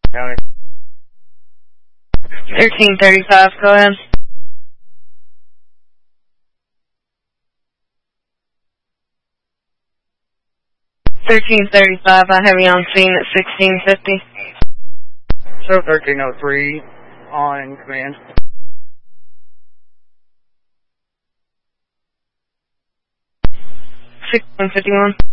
County. 1335, go ahead. 1335, I have you on scene at 1650. Show 1303 on command. 1651.